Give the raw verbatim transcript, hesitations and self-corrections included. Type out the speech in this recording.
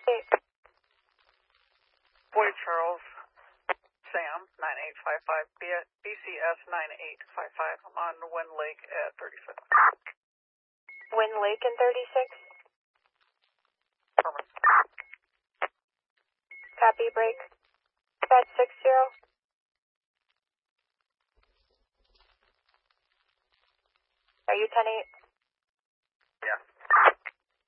Eight. Boyd Charles, Sam, nine eight five five, B C S nine eight five five. I'm on Wind Lake at thirty-six. Wind Lake in thirty-six. Copy, break. Fed six zero. Are you ten eight?